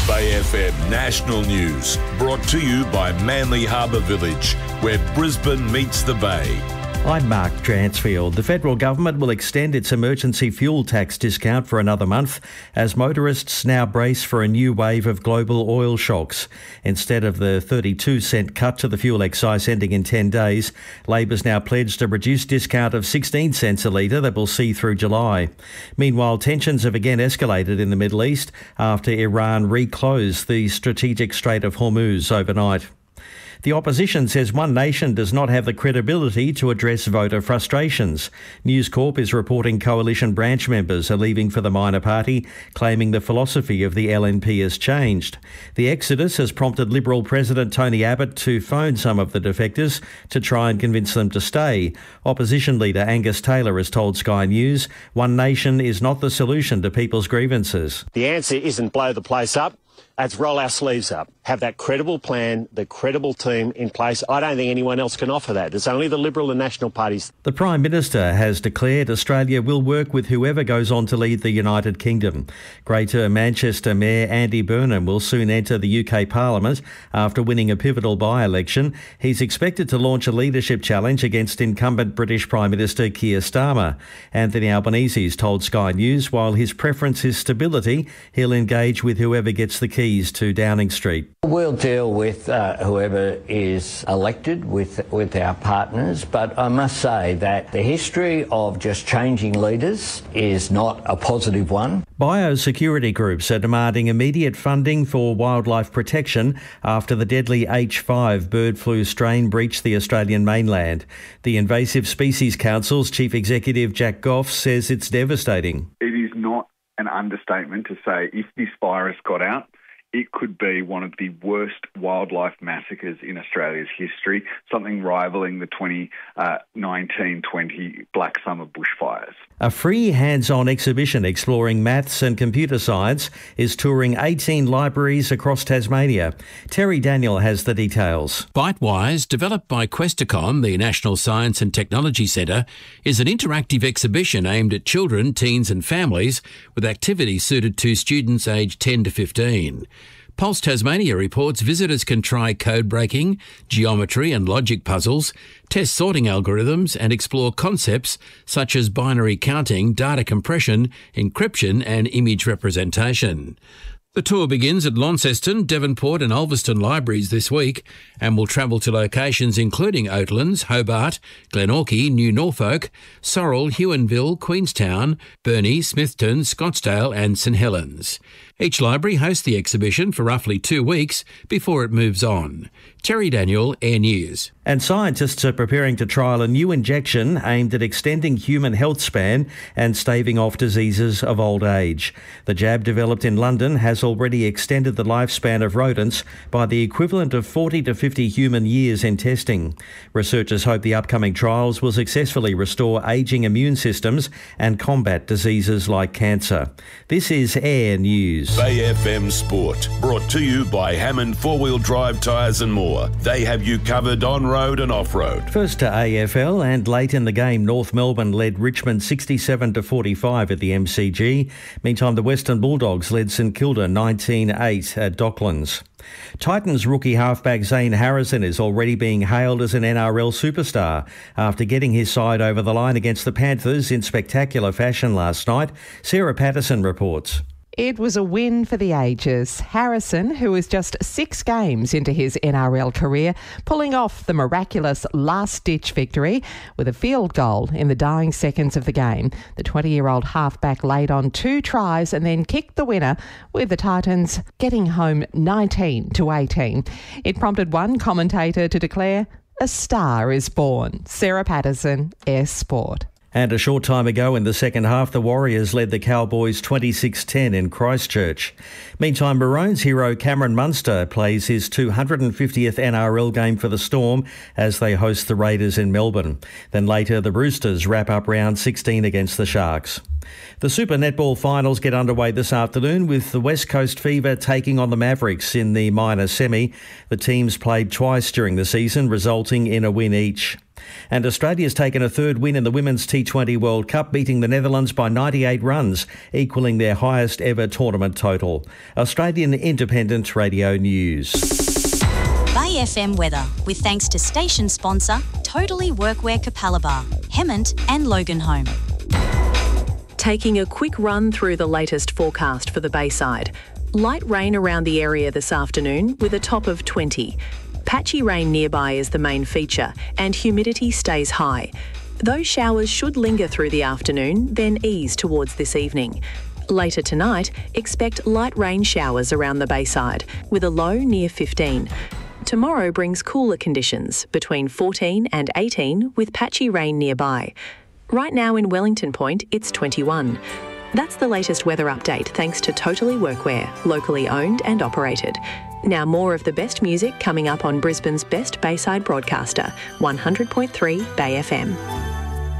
Bay FM National News, brought to you by Manly Harbour Village, where Brisbane meets the Bay. I'm Mark Dransfield. The federal government will extend its emergency fuel tax discount for another month as motorists now brace for a new wave of global oil shocks. Instead of the 32-cent cut to the fuel excise ending in 10 days, Labor's now pledged a reduced discount of 16 cents a litre that will see through July. Meanwhile, tensions have again escalated in the Middle East after Iran reclosed the strategic Strait of Hormuz overnight. The opposition says One Nation does not have the credibility to address voter frustrations. News Corp is reporting coalition branch members are leaving for the minor party, claiming the philosophy of the LNP has changed. The exodus has prompted Liberal President Tony Abbott to phone some of the defectors to try and convince them to stay. Opposition leader Angus Taylor has told Sky News One Nation is not the solution to people's grievances. The answer isn't blow the place up. Let's roll our sleeves up, have that credible plan, the credible team in place. I don't think anyone else can offer that. There's only the Liberal and National parties. The Prime Minister has declared Australia will work with whoever goes on to lead the United Kingdom. Greater Manchester Mayor Andy Burnham will soon enter the UK Parliament after winning a pivotal by-election. He's expected to launch a leadership challenge against incumbent British Prime Minister Keir Starmer. Anthony Albanese has told Sky News while his preference is stability, he'll engage with whoever gets the keys to Downing Street. We'll deal with whoever is elected with our partners, but I must say that the history of just changing leaders is not a positive one. Biosecurity groups are demanding immediate funding for wildlife protection after the deadly H5 bird flu strain breached the Australian mainland. The Invasive Species Council's Chief Executive Jack Goff says it's devastating. It is not an understatement to say if this virus got out, it could be one of the worst wildlife massacres in Australia's history, something rivalling the 2019-20 Black Summer bushfires. A free hands-on exhibition exploring maths and computer science is touring 18 libraries across Tasmania. Terry Daniel has the details. Bitewise, developed by Questacon, the National Science and Technology Centre, is an interactive exhibition aimed at children, teens and families with activities suited to students aged 10 to 15. Pulse Tasmania reports visitors can try code breaking, geometry and logic puzzles, test sorting algorithms and explore concepts such as binary counting, data compression, encryption and image representation. The tour begins at Launceston, Devonport and Ulverston libraries this week and will travel to locations including Oatlands, Hobart, Glenorchy, New Norfolk, Sorrel, Huonville, Queenstown, Burnie, Smithton, Scottsdale and St Helens. Each library hosts the exhibition for roughly 2 weeks before it moves on. Terry Daniel, Air News. And scientists are preparing to trial a new injection aimed at extending human health span and staving off diseases of old age. The jab, developed in London, has already extended the lifespan of rodents by the equivalent of 40 to 50 human years in testing. Researchers hope the upcoming trials will successfully restore ageing immune systems and combat diseases like cancer. This is Air News. Bay FM Sport, brought to you by Hammond 4-Wheel Drive Tyres and More. They have you covered on-road and off-road. First to AFL, and late in the game, North Melbourne led Richmond 67-45 at the MCG. Meantime, the Western Bulldogs led St Kilda 19-8 at Docklands. Titans rookie halfback Zane Harrison is already being hailed as an NRL superstar after getting his side over the line against the Panthers in spectacular fashion last night. Sarah Patterson reports. It was a win for the ages. Harrison, who is just 6 games into his NRL career, pulling off the miraculous last-ditch victory with a field goal in the dying seconds of the game. The 20-year-old halfback laid on 2 tries and then kicked the winner, with the Titans getting home 19-18. It prompted one commentator to declare, "A star is born." Sarah Patterson, Air Sport. And a short time ago in the second half, the Warriors led the Cowboys 26-10 in Christchurch. Meantime, Maroons hero Cameron Munster plays his 250th NRL game for the Storm as they host the Raiders in Melbourne. Then later, the Roosters wrap up round 16 against the Sharks. The Super Netball finals get underway this afternoon with the West Coast Fever taking on the Mavericks in the minor semi. The teams played twice during the season, resulting in a win each. And Australia's taken a third win in the Women's T20 World Cup, beating the Netherlands by 98 runs, equalling their highest ever tournament total. Australian Independent Radio News. Bay FM weather, with thanks to station sponsor Totally Workwear Capalaba, Hemmant and Loganholme. Taking a quick run through the latest forecast for the Bayside. Light rain around the area this afternoon with a top of 20. Patchy rain nearby is the main feature and humidity stays high. Those showers should linger through the afternoon, then ease towards this evening. Later tonight, expect light rain showers around the Bayside with a low near 15. Tomorrow brings cooler conditions between 14 and 18 with patchy rain nearby. Right now in Wellington Point, it's 21. That's the latest weather update thanks to Totally Workwear, locally owned and operated. Now more of the best music coming up on Brisbane's best Bayside broadcaster, 100.3 Bay FM.